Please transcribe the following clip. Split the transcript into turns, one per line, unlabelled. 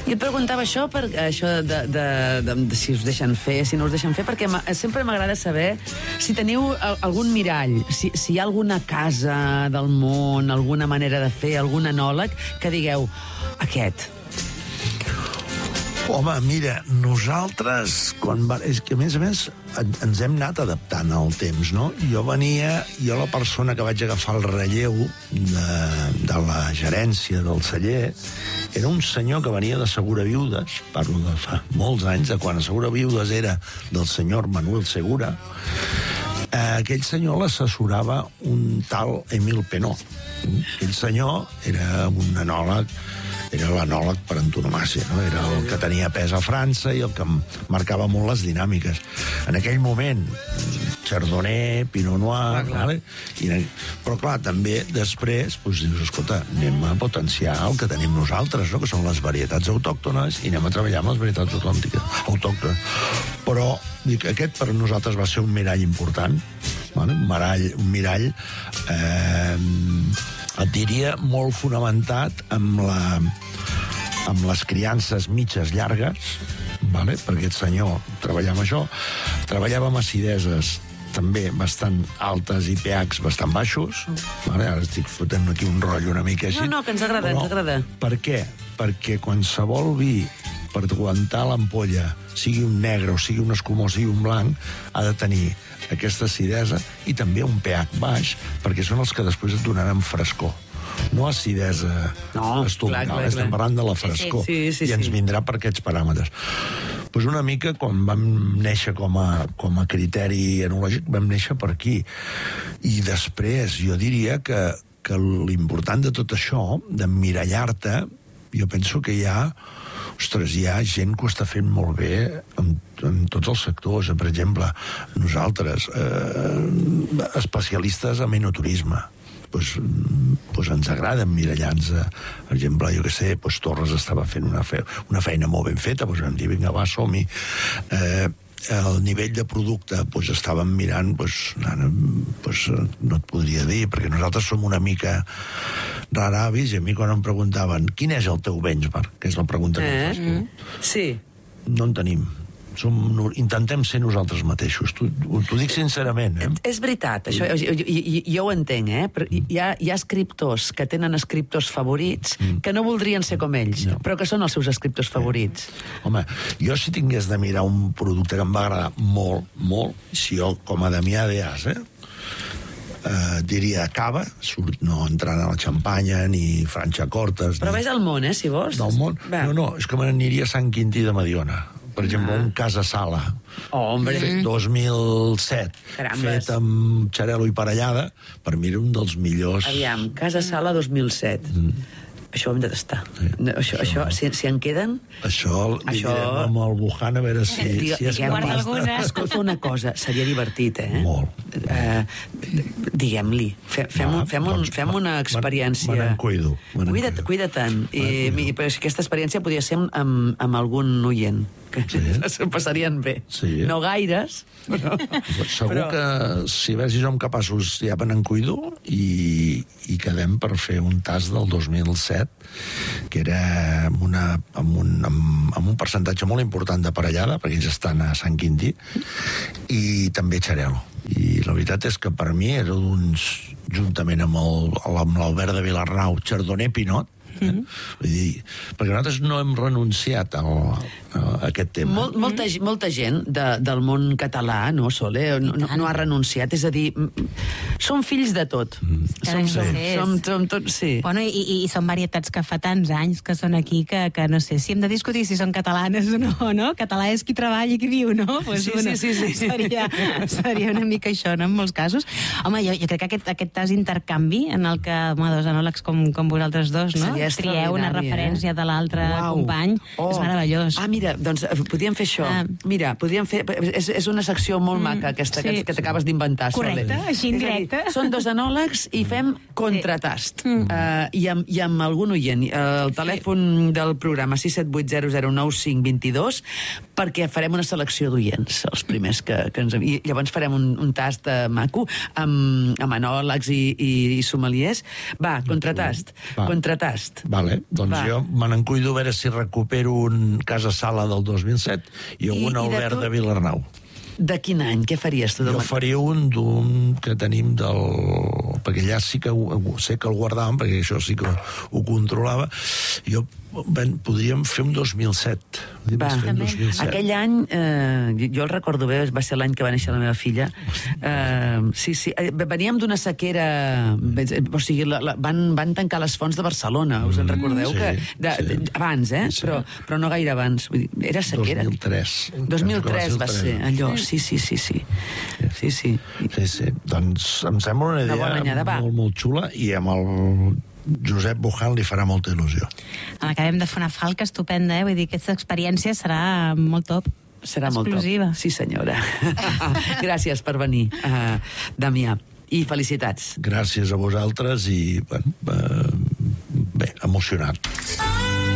I et preguntava això, si us deixen fer, si no us deixen fer, perquè sempre m'agrada saber si teniu algun mirall, si hi ha alguna casa del món, alguna manera de fer, algun enòleg, que digueu, aquest...
Home, mira, nosaltres, és que a més ens hem anat adaptant al temps, no? Jo la persona que vaig agafar el relleu de la gerència del celler, era un senyor que venia de Segura Viudes, parlo de fa molts anys, de quan Segura Viudes era del senyor Manuel Segura. Aquell senyor l'assessorava un tal Emil Penó. Aquell senyor era un enòleg, era l'enòleg per antonomàsia, no? Era el que tenia pes a França i el que marcava molt les dinàmiques. En aquell moment, Chardonnay, Pinot Noir, vale? Però clar, també després dius, escolta, anem a potenciar el que tenim nosaltres, no? Que són les varietats autòctones, i anem a treballar amb les varietats autòctones. Però dic, aquest per nosaltres va ser un mirall important, vale? Un mirall et diria molt fonamentat amb les criances mitges llargues, vale? Perquè aquest senyor treballava amb això, treballava amb acideses també bastant altes i pHs bastant baixos, vale? Ara estic fotent aquí un rotllo una mica així.
No, que ens agrada, ens agrada.
Per què? Perquè qualsevol vi, per aguantar l'ampolla, sigui un negre o sigui un escumós, sigui un blanc, ha de tenir aquesta acidesa i també un pH baix, perquè són els que després et donaran frescor. No acidesa estomacal, estem parlant de la frescor, i ens vindrà per aquests paràmetres. Doncs una mica, quan vam néixer com a criteri enològic, vam néixer per aquí. I després, jo diria que l'important de tot això, d'emmirallar-te, jo penso que hi ha gent que ho està fent molt bé en tots els sectors. Per exemple, nosaltres, especialistes en enoturisme, doncs ens agrada emmirallar-nos. Per exemple, jo què sé, Torres estava fent una feina molt ben feta, doncs vam dir, vinga, va, som-hi. El nivell de producte, estàvem mirant, no et podria dir, perquè nosaltres som una mica raravis, i a mi quan em preguntaven quin és el teu benchmark, que és la pregunta que em fas tu.
Sí.
No en tenim. Intentem ser nosaltres mateixos. T'ho dic sincerament.
És veritat, això, jo ho entenc, però hi ha escriptors que tenen escriptors favorits que no voldrien ser com ells, però que són els seus escriptors favorits. Home,
jo si tingués de mirar un producte que em va agradar molt, molt, si jo, com a Damià Deàs, diria cava, no entrant a la xampanya ni Francia Cortes.
Però ves al món, si vols.
Del món? No, és que me n'aniria a Sant Quintí de Mediona. Per exemple, un Casa Sala, 2007, fet amb xarel·lo i parellada, per mi era un dels millors...
Aviam, Casa Sala 2007. Això ho hem de tastar. Això, si en queden...
Això li direm amb el Wuhan a veure si és capaç.
Escolta una cosa, seria divertit,
Molt.
Diguem-li. Fem una experiència...
Me n'en cuido.
Cuida-te'n. Però aquesta experiència podria ser amb algun oient, que se passarien bé. No gaires, però...
Segur que si veus si som capaços ja me n'en cuido i quedem per fer un tast del 2007, que era amb un percentatge molt important de parellada, perquè ells estan a Sant Quintí, i també xarel·lo. I la veritat és que per mi era juntament amb l'Albert de Vilarnau, Chardonnay Pinot, vull dir, perquè nosaltres no hem renunciat a aquest tema.
Molta gent del món català, no ha renunciat, és a dir, som fills de tot. Som tots, sí.
Bueno, i són varietats que fa tants anys que són aquí que no sé, si hem de discutir si són catalanes o no? Català és qui treballa i qui viu, no?
Sí.
Seria una mica això, no?, en molts casos. Home, jo crec que aquest tas intercanvi en el que dos enòlegs com vosaltres dos, no?, trieu una referència de l'altre company, és meravellós.
Mira, doncs podríem fer això. Mira, podríem fer... És una secció molt maca, aquesta que t'acabes d'inventar.
Correcte, així en directe.
Són dos enòlegs i fem contratast. I amb algun oient. El telèfon del programa 678009522, perquè farem una selecció d'oients, els primers que ens... I llavors farem un tast maco amb enòlegs i sommeliers. Va, contratast.
Vale, doncs jo me n'encuido a veure si recupero un Casa Sala del 2007 i un Albert de Vilarnau.
De quin any? Què faries tu?
Jo faria un d'un que tenim del... perquè allà sí que sé que el guardàvem, perquè això sí que ho controlava. Jo podríem fer un 2007.
Va, aquell any, jo el recordo bé, va ser l'any que va néixer la meva filla. Sí, veníem d'una sequera... O sigui, van tancar les fonts de Barcelona, us en recordeu? Abans, però no gaire abans. Era sequera. 2003 va ser, allò, sí.
Doncs em sembla una idea molt xula i amb el Josep Bojan li farà molta il·lusió.
Acabem de fer una falca estupenda, vull dir que aquesta experiència serà molt top.
Serà molt top. Sí, senyora. Gràcies per venir, Damià. I felicitats.
Gràcies a vosaltres i, bé, emocionat.